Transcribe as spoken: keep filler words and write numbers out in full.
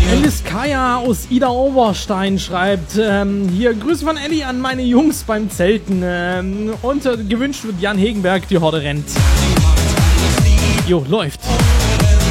Alice Kaya aus Ida Oberstein schreibt, ähm, hier Grüße von Elli an meine Jungs beim Zelten ähm, und äh, gewünscht wird Jan Hegenberg, die Horde rennt. Jo, läuft.